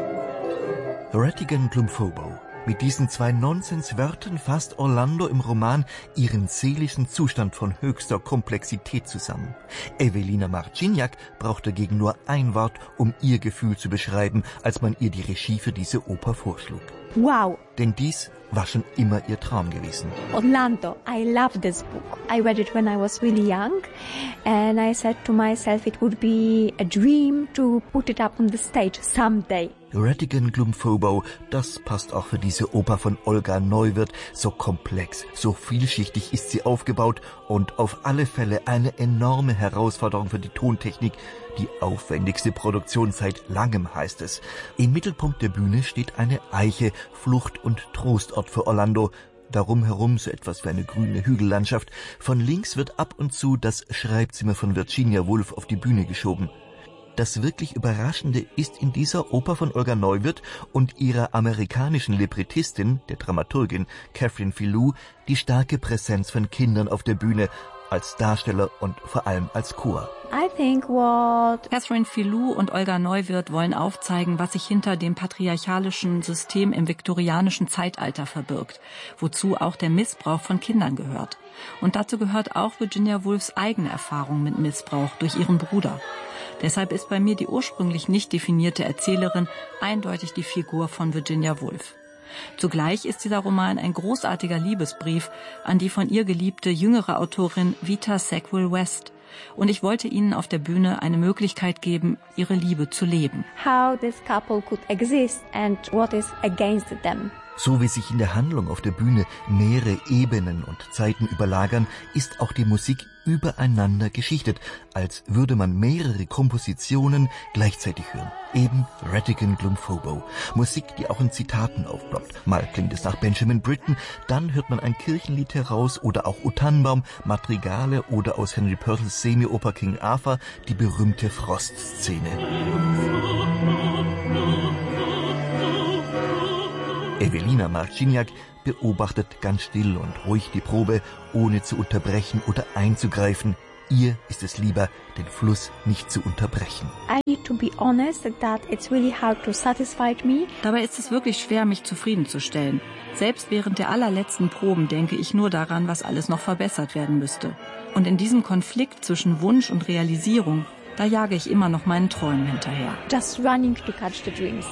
Speaker 23: Ratigan Glumfobo. Mit diesen zwei Nonsenswörtern fasst Orlando im Roman ihren seelischen Zustand von höchster Komplexität zusammen. Evelina Marciniak braucht dagegen nur ein Wort, um ihr Gefühl zu beschreiben, als man ihr die Regie für diese Oper vorschlug.
Speaker 24: Wow!
Speaker 23: Denn dies war schon immer ihr Traum gewesen.
Speaker 24: Orlando, I love this book. I read it when I was really young and I said to myself it would be a dream to put it up on the stage someday.
Speaker 23: Ratigan Glumfobo, das passt auch für diese Oper von Olga Neuwirth. So komplex, so vielschichtig ist sie aufgebaut und auf alle Fälle eine enorme Herausforderung für die Tontechnik. Die aufwendigste Produktion seit langem, heißt es. Im Mittelpunkt der Bühne steht eine Eiche, Flucht- und Trostort für Orlando. Darum herum so etwas wie eine grüne Hügellandschaft. Von links wird ab und zu das Schreibzimmer von Virginia Woolf auf die Bühne geschoben. Das wirklich Überraschende ist in dieser Oper von Olga Neuwirth und ihrer amerikanischen Librettistin, der Dramaturgin Catherine Filou, die starke Präsenz von Kindern auf der Bühne, als Darsteller und vor allem als Chor.
Speaker 24: I think what
Speaker 25: Catherine Filou und Olga Neuwirth wollen aufzeigen, was sich hinter dem patriarchalischen System im viktorianischen Zeitalter verbirgt, wozu auch der Missbrauch von Kindern gehört. Und dazu gehört auch Virginia Woolfs eigene Erfahrung mit Missbrauch durch ihren Bruder. Deshalb ist bei mir die ursprünglich nicht definierte Erzählerin eindeutig die Figur von Virginia Woolf. Zugleich ist dieser Roman ein großartiger Liebesbrief an die von ihr geliebte jüngere Autorin Vita Sackville-West. Und ich wollte ihnen auf der Bühne eine Möglichkeit geben, ihre Liebe zu leben.
Speaker 24: how this couple could exist and what is against them.
Speaker 23: So wie sich in der Handlung auf der Bühne mehrere Ebenen und Zeiten überlagern, ist auch die Musik übereinander geschichtet, als würde man mehrere Kompositionen gleichzeitig hören. Eben Radigan Glumfobo. Musik, die auch in Zitaten aufploppt. Mal klingt es nach Benjamin Britten, dann hört man ein Kirchenlied heraus oder auch O Tannenbaum, Madrigale oder aus Henry Purcells Semioper King Arthur die berühmte Frostszene. Evelina Marciniak beobachtet ganz still und ruhig die Probe, ohne zu unterbrechen oder einzugreifen. Ihr ist es lieber, den Fluss nicht zu unterbrechen.
Speaker 25: Dabei ist es wirklich schwer, mich zufriedenzustellen. Selbst während der allerletzten Proben denke ich nur daran, was alles noch verbessert werden müsste. Und in diesem Konflikt zwischen Wunsch und Realisierung, da jage ich immer noch meinen Träumen hinterher.
Speaker 24: Just running to catch the dreams.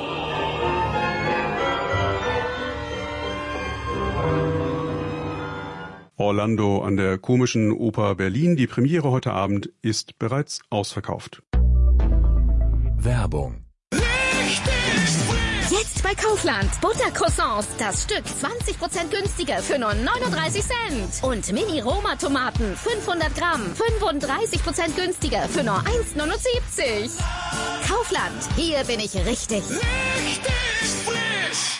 Speaker 2: Orlando an der Komischen Oper Berlin. Die Premiere heute Abend ist bereits ausverkauft.
Speaker 1: Werbung.
Speaker 3: Jetzt bei Kaufland. Buttercroissants. Das Stück 20% günstiger für nur 39 Cent. Und Mini-Roma-Tomaten. 500 Gramm. 35% günstiger für nur 1,79. Kaufland. Hier bin ich richtig. Richtig frisch.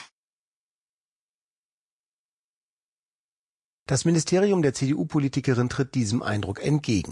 Speaker 5: Das Ministerium der CDU-Politikerin tritt diesem Eindruck entgegen.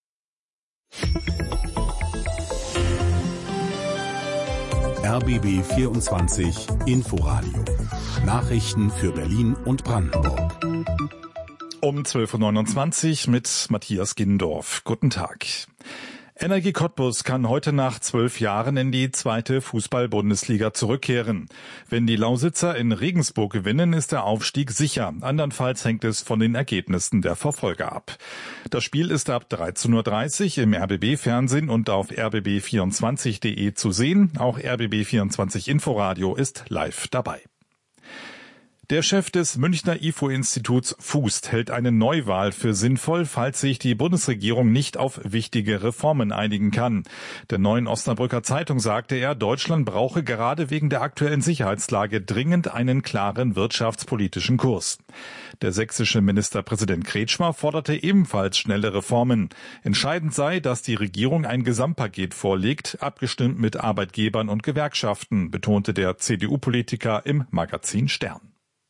Speaker 1: RBB 24 Inforadio. Nachrichten für Berlin und Brandenburg.
Speaker 6: Um 12.29 Uhr mit Matthias Gindorf. Guten Tag. Energie Cottbus kann heute nach 12 Jahren in die 2. Fußball-Bundesliga zurückkehren. Wenn die Lausitzer in Regensburg gewinnen, ist der Aufstieg sicher. Andernfalls hängt es von den Ergebnissen der Verfolger ab. Das Spiel ist ab 13.30 Uhr im RBB-Fernsehen und auf rbb24.de zu sehen. Auch RBB24 Inforadio ist live dabei. Der Chef des Münchner IFO-Instituts Fußt hält eine Neuwahl für sinnvoll, falls sich die Bundesregierung nicht auf wichtige Reformen einigen kann. Der Neuen Osnabrücker Zeitung sagte er, Deutschland brauche gerade wegen der aktuellen Sicherheitslage dringend einen klaren wirtschaftspolitischen Kurs. Der sächsische Ministerpräsident Kretschmer forderte ebenfalls schnelle Reformen. Entscheidend sei, dass die Regierung ein Gesamtpaket vorlegt, abgestimmt mit Arbeitgebern und Gewerkschaften, betonte der CDU-Politiker im Magazin Stern.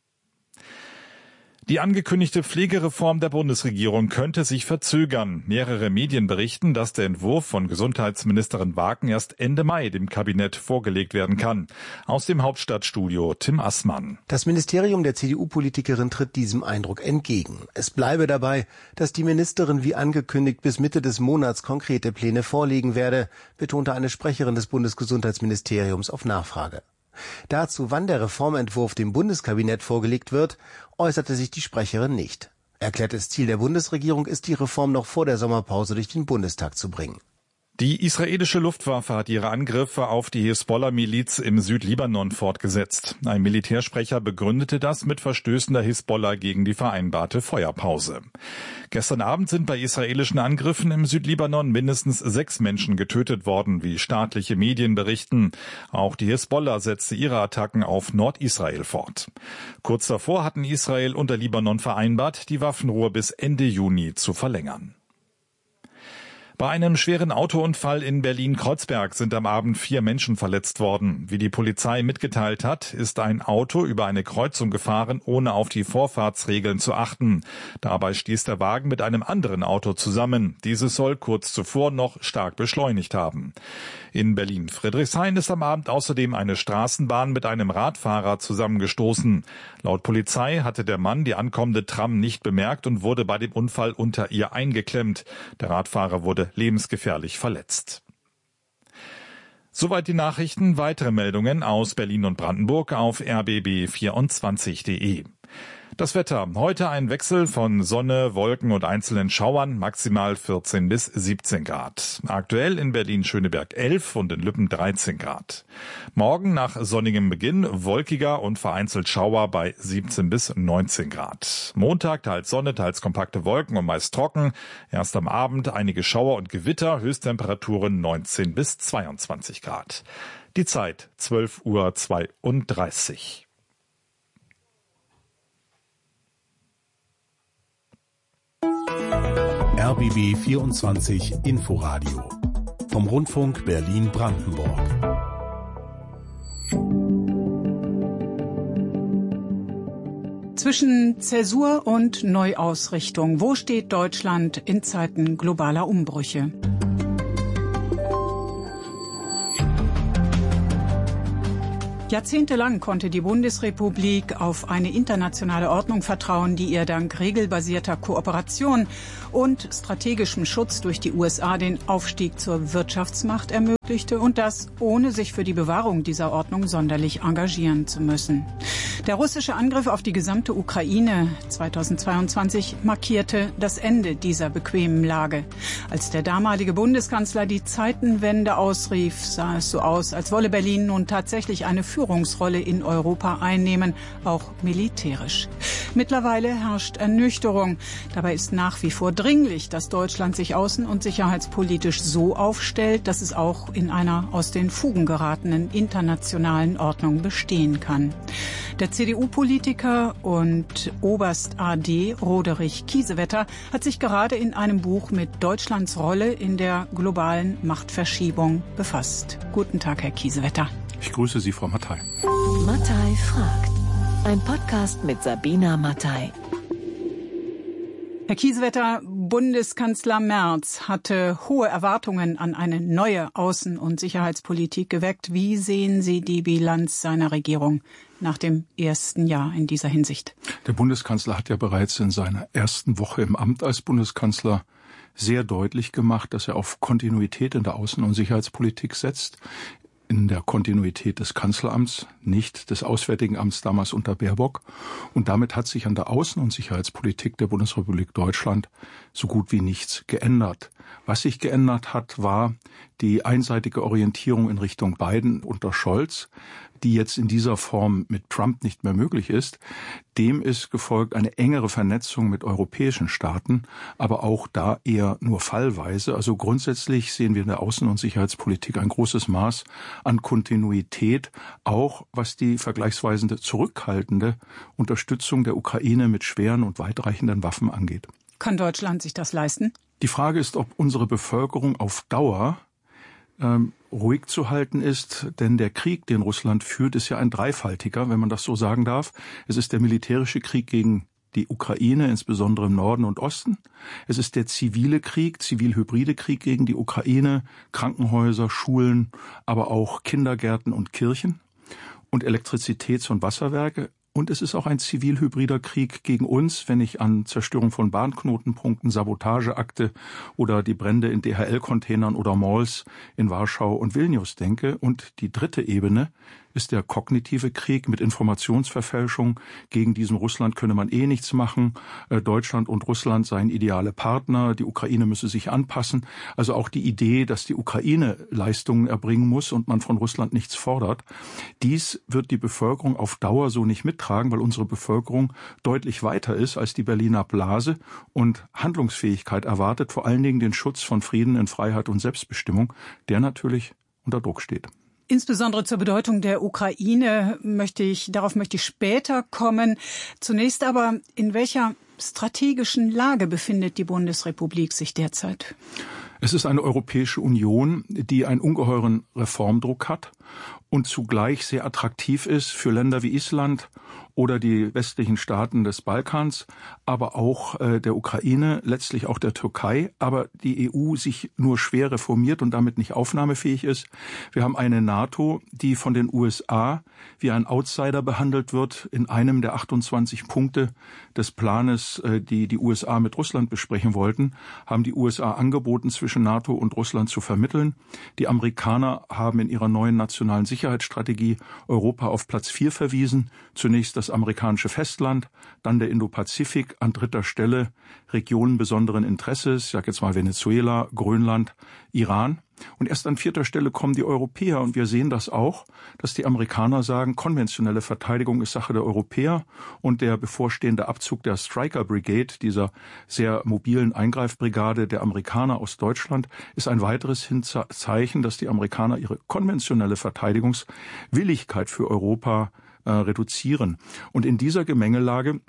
Speaker 6: Die angekündigte Pflegereform der Bundesregierung könnte sich verzögern. Mehrere Medien berichten, dass der Entwurf von Gesundheitsministerin Wagen erst Ende Mai dem Kabinett vorgelegt werden kann. Aus dem Hauptstadtstudio Tim Assmann.
Speaker 5: Das Ministerium der CDU-Politikerin tritt diesem Eindruck entgegen. Es bleibe dabei, dass die Ministerin wie angekündigt bis Mitte des Monats konkrete Pläne vorlegen werde, betonte eine Sprecherin des Bundesgesundheitsministeriums auf Nachfrage. Dazu, wann der Reformentwurf dem Bundeskabinett vorgelegt wird, äußerte sich die Sprecherin nicht. Erklärtes Ziel der Bundesregierung ist, die Reform noch vor der Sommerpause durch den Bundestag zu bringen.
Speaker 6: Die israelische Luftwaffe hat ihre Angriffe auf die Hisbollah-Miliz im Südlibanon fortgesetzt. Ein Militärsprecher begründete das mit Verstößen der Hisbollah gegen die vereinbarte Feuerpause. Gestern Abend sind bei israelischen Angriffen im Südlibanon mindestens 6 Menschen getötet worden, wie staatliche Medien berichten. Auch die Hisbollah setzte ihre Attacken auf Nordisrael fort. Kurz davor hatten Israel und der Libanon vereinbart, die Waffenruhe bis Ende Juni zu verlängern. Bei einem schweren Autounfall in Berlin-Kreuzberg sind am Abend 4 Menschen verletzt worden. Wie die Polizei mitgeteilt hat, ist ein Auto über eine Kreuzung gefahren, ohne auf die Vorfahrtsregeln zu achten. Dabei stieß der Wagen mit einem anderen Auto zusammen. Dieses soll kurz zuvor noch stark beschleunigt haben. In Berlin-Friedrichshain ist am Abend außerdem eine Straßenbahn mit einem Radfahrer zusammengestoßen. Laut Polizei hatte der Mann die ankommende Tram nicht bemerkt und wurde bei dem Unfall unter ihr eingeklemmt. Der Radfahrer wurde lebensgefährlich verletzt. Soweit die Nachrichten. Weitere Meldungen aus Berlin und Brandenburg auf rbb24.de. Das Wetter. Heute ein Wechsel von Sonne, Wolken und einzelnen Schauern, maximal 14 bis 17 Grad. Aktuell in Berlin-Schöneberg 11 und in Lübben 13 Grad. Morgen nach sonnigem Beginn wolkiger und vereinzelt Schauer bei 17 bis 19 Grad. Montag teils Sonne, teils kompakte Wolken und meist trocken. Erst am Abend einige Schauer und Gewitter, Höchsttemperaturen 19 bis 22 Grad. Die Zeit 12:32 Uhr.
Speaker 1: RBB 24 Inforadio vom Rundfunk Berlin-Brandenburg.
Speaker 7: Zwischen Zäsur und Neuausrichtung. Wo steht Deutschland in Zeiten globaler Umbrüche? Jahrzehntelang konnte die Bundesrepublik auf eine internationale Ordnung vertrauen, die ihr dank regelbasierter Kooperation und strategischem Schutz durch die USA den Aufstieg zur Wirtschaftsmacht ermöglichte und das ohne sich für die Bewahrung dieser Ordnung sonderlich engagieren zu müssen. Der russische Angriff auf die gesamte Ukraine 2022 markierte das Ende dieser bequemen Lage. Als der damalige Bundeskanzler die Zeitenwende ausrief, sah es so aus, als wolle Berlin nun tatsächlich eine Führungsrolle in Europa einnehmen, auch militärisch. Mittlerweile herrscht Ernüchterung. Dabei ist nach wie vor dringlich, dass Deutschland sich außen- und sicherheitspolitisch so aufstellt, dass es auch in einer aus den Fugen geratenen internationalen Ordnung bestehen kann. Der CDU-Politiker und Oberst AD Roderich Kiesewetter hat sich gerade in einem Buch mit Deutschlands Rolle in der globalen Machtverschiebung befasst. Guten Tag, Herr Kiesewetter.
Speaker 6: Ich grüße Sie, Frau Mattei.
Speaker 8: Mattei fragt. Ein Podcast mit Sabina Mattei.
Speaker 7: Herr Kiesewetter, Bundeskanzler Merz hatte hohe Erwartungen an eine neue Außen- und Sicherheitspolitik geweckt. Wie sehen Sie die Bilanz seiner Regierung nach dem ersten Jahr in dieser Hinsicht?
Speaker 6: Der Bundeskanzler hat ja bereits in seiner ersten Woche im Amt als Bundeskanzler sehr deutlich gemacht, dass er auf Kontinuität in der Außen- und Sicherheitspolitik setzt. In der Kontinuität des Kanzleramts, nicht des Auswärtigen Amts damals unter Baerbock. Und damit hat sich an der Außen- und Sicherheitspolitik der Bundesrepublik Deutschland so gut wie nichts geändert. Was sich geändert hat, war die einseitige Orientierung in Richtung Biden unter Scholz, die jetzt in dieser Form mit Trump nicht mehr möglich ist. Dem ist gefolgt eine engere Vernetzung mit europäischen Staaten, aber auch da eher nur fallweise. Also grundsätzlich sehen wir in der Außen- und Sicherheitspolitik ein großes Maß an Kontinuität, auch was die vergleichsweise zurückhaltende Unterstützung der Ukraine mit schweren und weitreichenden Waffen angeht.
Speaker 7: Kann Deutschland sich das leisten?
Speaker 6: Die Frage ist, ob unsere Bevölkerung auf Dauer ruhig zu halten ist, denn der Krieg, den Russland führt, ist ja ein dreifaltiger, wenn man das so sagen darf. Es ist der militärische Krieg gegen die Ukraine, insbesondere im Norden und Osten. Es ist der zivile Krieg, zivil-hybride Krieg gegen die Ukraine, Krankenhäuser, Schulen, aber auch Kindergärten und Kirchen und Elektrizitäts- und Wasserwerke. Und es ist auch ein zivil-hybrider Krieg gegen uns, wenn ich an Zerstörung von Bahnknotenpunkten, Sabotageakte oder die Brände in DHL-Containern oder Malls in Warschau und Vilnius denke. Und die dritte Ebene ist der kognitive Krieg mit Informationsverfälschung. Gegen diesen Russland könne man nichts machen. Deutschland und Russland seien ideale Partner. Die Ukraine müsse sich anpassen. Also auch die Idee, dass die Ukraine Leistungen erbringen muss und man von Russland nichts fordert. Dies wird die Bevölkerung auf Dauer so nicht mittragen, weil unsere Bevölkerung deutlich weiter ist als die Berliner Blase und Handlungsfähigkeit erwartet, vor allen Dingen den Schutz von Frieden in Freiheit und Selbstbestimmung, der natürlich unter Druck steht.
Speaker 7: Insbesondere zur Bedeutung der Ukraine darauf möchte ich später kommen. Zunächst aber, in welcher strategischen Lage befindet die Bundesrepublik sich derzeit?
Speaker 6: Es ist eine Europäische Union, die einen ungeheuren Reformdruck hat und zugleich sehr attraktiv ist für Länder wie Island oder die westlichen Staaten des Balkans, aber auch der Ukraine, letztlich auch der Türkei, aber die EU sich nur schwer reformiert und damit nicht aufnahmefähig ist. Wir haben eine NATO, die von den USA wie ein Outsider behandelt wird. In einem der 28 Punkte des Planes, die die USA mit Russland besprechen wollten, haben die USA angeboten, zwischen NATO und Russland zu vermitteln. Die Amerikaner haben in ihrer neuen nationalen Sicherheitsstrategie Europa auf Platz 4 verwiesen. Zunächst das amerikanische Festland, dann der Indopazifik, an dritter Stelle Regionen besonderen Interesses, ich sage jetzt mal Venezuela, Grönland, Iran. Und erst an vierter Stelle kommen die Europäer. Und wir sehen das auch, dass die Amerikaner sagen, konventionelle Verteidigung ist Sache der Europäer. Und der bevorstehende Abzug der Stryker Brigade, dieser sehr mobilen Eingreifbrigade der Amerikaner aus Deutschland, ist ein weiteres Zeichen, dass die Amerikaner ihre konventionelle Verteidigungswilligkeit für Europa reduzieren. Und in dieser Gemengelage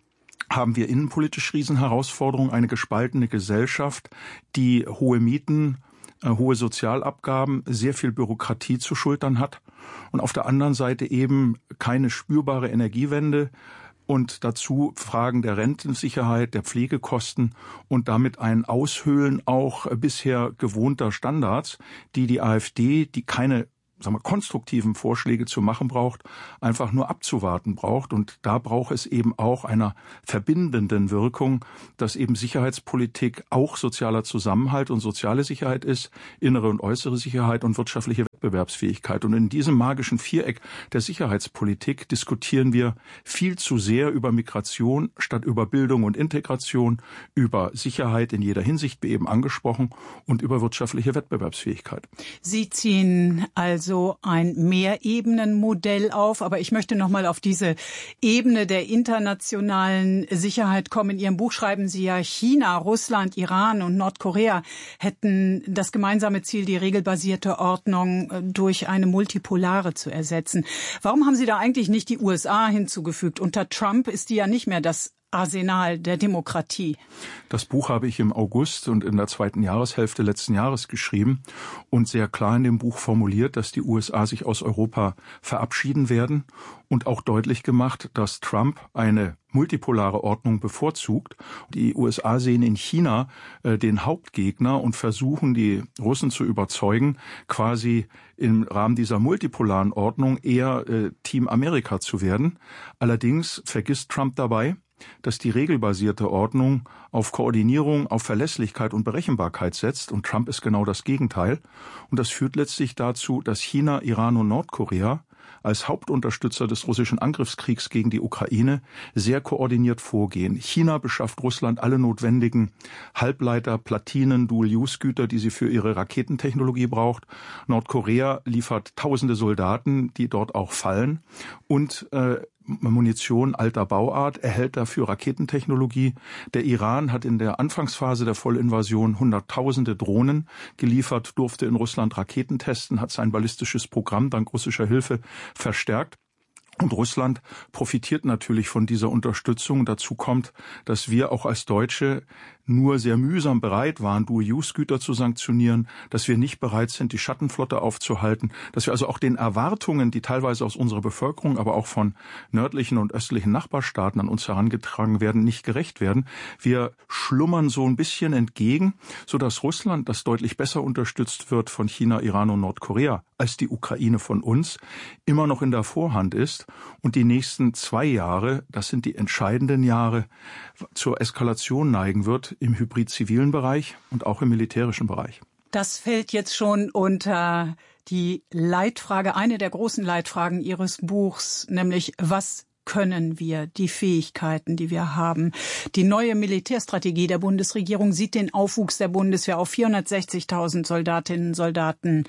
Speaker 9: haben wir innenpolitisch Riesenherausforderungen, eine gespaltene Gesellschaft, die hohe Mieten, hohe Sozialabgaben, sehr viel Bürokratie zu schultern hat und auf der anderen Seite eben keine spürbare Energiewende und dazu Fragen der Rentensicherheit, der Pflegekosten und damit ein Aushöhlen auch bisher gewohnter Standards, die AfD, die keine konstruktiven Vorschläge zu machen braucht, einfach nur abzuwarten braucht. Und da braucht es eben auch einer verbindenden Wirkung, dass eben Sicherheitspolitik auch sozialer Zusammenhalt und soziale Sicherheit ist, innere und äußere Sicherheit und wirtschaftliche Wettbewerbsfähigkeit. Und in diesem magischen Viereck der Sicherheitspolitik diskutieren wir viel zu sehr über Migration statt über Bildung und Integration, über Sicherheit in jeder Hinsicht, wie eben angesprochen, und über wirtschaftliche Wettbewerbsfähigkeit.
Speaker 7: Sie ziehen also ein Mehrebenenmodell auf, aber ich möchte noch mal auf diese Ebene der internationalen Sicherheit kommen. In Ihrem Buch schreiben Sie ja, China, Russland, Iran und Nordkorea hätten das gemeinsame Ziel, die regelbasierte Ordnung durch eine multipolare zu ersetzen. Warum haben Sie da eigentlich nicht die USA hinzugefügt? Unter Trump ist die ja nicht mehr das Arsenal der Demokratie.
Speaker 9: Das Buch habe ich im August und in der zweiten Jahreshälfte letzten Jahres geschrieben und sehr klar in dem Buch formuliert, dass die USA sich aus Europa verabschieden werden und auch deutlich gemacht, dass Trump eine multipolare Ordnung bevorzugt. Die USA sehen in China den Hauptgegner und versuchen, die Russen zu überzeugen, quasi im Rahmen dieser multipolaren Ordnung eher Team Amerika zu werden. Allerdings vergisst Trump dabei, dass die regelbasierte Ordnung auf Koordinierung, auf Verlässlichkeit und Berechenbarkeit setzt. Und Trump ist genau das Gegenteil. Und das führt letztlich dazu, dass China, Iran und Nordkorea als Hauptunterstützer des russischen Angriffskriegs gegen die Ukraine sehr koordiniert vorgehen. China beschafft Russland alle notwendigen Halbleiter, Platinen, Dual-Use-Güter, die sie für ihre Raketentechnologie braucht. Nordkorea liefert tausende Soldaten, die dort auch fallen. Und Munition alter Bauart, erhält dafür Raketentechnologie. Der Iran hat in der Anfangsphase der Vollinvasion hunderttausende Drohnen geliefert, durfte in Russland Raketen testen, hat sein ballistisches Programm dank russischer Hilfe verstärkt. Und Russland profitiert natürlich von dieser Unterstützung. Dazu kommt, dass wir auch als Deutsche nur sehr mühsam bereit waren, Dual-Use-Güter zu sanktionieren, dass wir nicht bereit sind, die Schattenflotte aufzuhalten, dass wir also auch den Erwartungen, die teilweise aus unserer Bevölkerung, aber auch von nördlichen und östlichen Nachbarstaaten an uns herangetragen werden, nicht gerecht werden. Wir schlummern so ein bisschen entgegen, sodass Russland, das deutlich besser unterstützt wird von China, Iran und Nordkorea, als die Ukraine von uns, immer noch in der Vorhand ist. Und die nächsten 2 Jahre, das sind die entscheidenden Jahre, zur Eskalation neigen wird im hybrid-zivilen Bereich und auch im militärischen Bereich.
Speaker 7: Das fällt jetzt schon unter die Leitfrage, eine der großen Leitfragen Ihres Buchs, nämlich was können wir, die Fähigkeiten, die wir haben. Die neue Militärstrategie der Bundesregierung sieht den Aufwuchs der Bundeswehr auf 460.000 Soldatinnen und Soldaten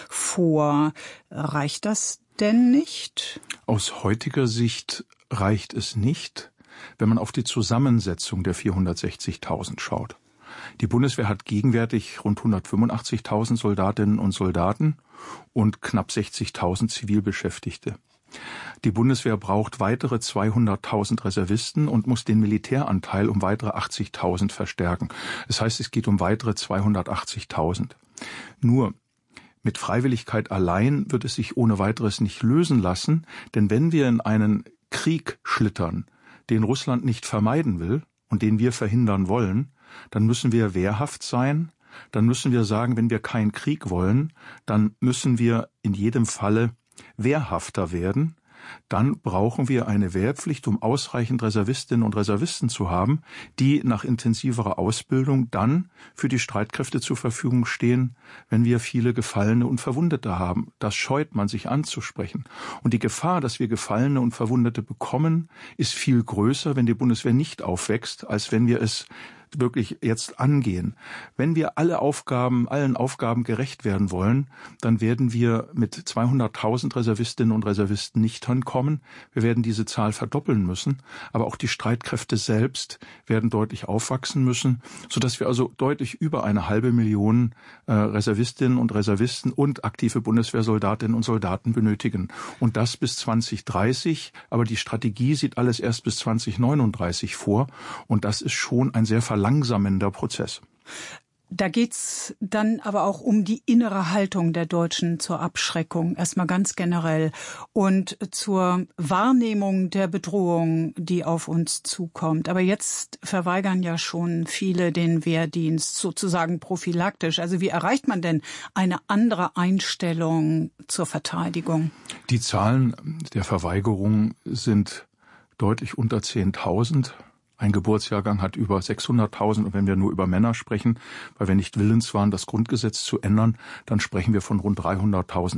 Speaker 7: vor. Reicht das denn nicht?
Speaker 9: Aus heutiger Sicht reicht es nicht, wenn man auf die Zusammensetzung der 460.000 schaut. Die Bundeswehr hat gegenwärtig rund 185.000 Soldatinnen und Soldaten und knapp 60.000 Zivilbeschäftigte. Die Bundeswehr braucht weitere 200.000 Reservisten und muss den Militäranteil um weitere 80.000 verstärken. Das heißt, es geht um weitere 280.000. Nur mit Freiwilligkeit allein wird es sich ohne weiteres nicht lösen lassen, denn wenn wir in einen Krieg schlittern, den Russland nicht vermeiden will und den wir verhindern wollen, dann müssen wir wehrhaft sein, dann müssen wir sagen, wenn wir keinen Krieg wollen, dann müssen wir in jedem Falle wehrhafter werden. Dann brauchen wir eine Wehrpflicht, um ausreichend Reservistinnen und Reservisten zu haben, die nach intensiverer Ausbildung dann für die Streitkräfte zur Verfügung stehen, wenn wir viele Gefallene und Verwundete haben. Das scheut man sich anzusprechen. Und die Gefahr, dass wir Gefallene und Verwundete bekommen, ist viel größer, wenn die Bundeswehr nicht aufwächst, als wenn wir es wirklich jetzt angehen. Wenn wir allen Aufgaben gerecht werden wollen, dann werden wir mit 200.000 Reservistinnen und Reservisten nicht hinkommen. Wir werden diese Zahl verdoppeln müssen, aber auch die Streitkräfte selbst werden deutlich aufwachsen müssen, sodass wir also deutlich über 500.000 Reservistinnen und Reservisten und aktive Bundeswehrsoldatinnen und Soldaten benötigen. Und das bis 2030, aber die Strategie sieht alles erst bis 2039 vor. Und das ist schon ein sehr verlangsamender Prozess.
Speaker 7: Da geht's dann aber auch um die innere Haltung der Deutschen zur Abschreckung, erstmal ganz generell, und zur Wahrnehmung der Bedrohung, die auf uns zukommt. Aber jetzt verweigern ja schon viele den Wehrdienst, sozusagen prophylaktisch. Also wie erreicht man denn eine andere Einstellung zur Verteidigung?
Speaker 9: Die Zahlen der Verweigerung sind deutlich unter 10.000. Ein Geburtsjahrgang hat über 600.000 und wenn wir nur über Männer sprechen, weil wir nicht willens waren, das Grundgesetz zu ändern, dann sprechen wir von rund 300.000